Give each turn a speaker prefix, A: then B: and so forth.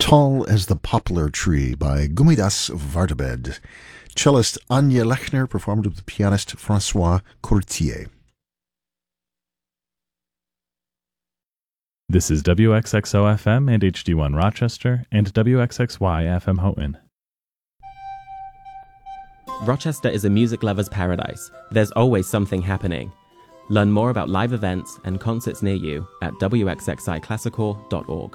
A: Tall as the Poplar Tree by Gumidas Vartabed. Cellist Anya Lechner performed with pianist Francois Courtier.
B: This is WXXO-FM and HD1 Rochester and WXXY-FM Houghton.
C: Rochester is a music lover's paradise. There's always something happening. Learn more about live events and concerts near you at wxxiclassical.org.